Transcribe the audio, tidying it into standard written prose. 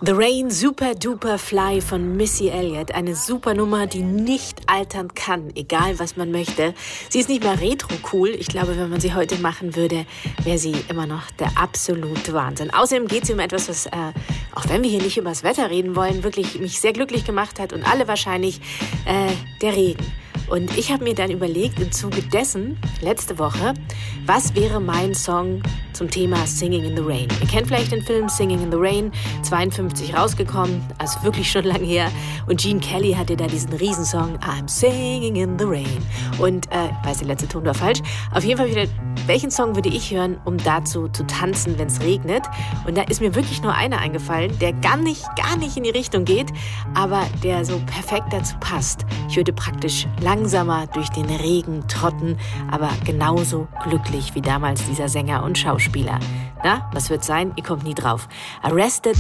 The Rain, Super Duper Fly von Missy Elliott. Eine super Nummer, die nicht altern kann, egal was man möchte. Sie ist nicht mehr retro-cool. Ich glaube, wenn man sie heute machen würde, wäre sie immer noch der absolute Wahnsinn. Außerdem geht es um etwas, was, auch wenn wir hier nicht über das Wetter reden wollen, wirklich mich sehr glücklich gemacht hat und alle wahrscheinlich, der Regen. Und ich habe mir dann überlegt, im Zuge dessen, letzte Woche, was wäre mein Song zum Thema Singing in the Rain. Ihr kennt vielleicht den Film Singing in the Rain, 52 rausgekommen, also wirklich schon lange her. Und Gene Kelly hatte da diesen Riesensong I'm Singing in the Rain. Und, weiß, der letzte Ton war falsch. Auf jeden Fall wieder, welchen Song würde ich hören, um dazu zu tanzen, wenn es regnet? Und da ist mir wirklich nur einer eingefallen, der gar nicht in die Richtung geht, aber der so perfekt dazu passt. Ich würde praktisch langsamer durch den Regen trotten, aber genauso glücklich wie damals dieser Sänger und Schauspieler. Na, was wird sein? Ihr kommt nie drauf. Arrested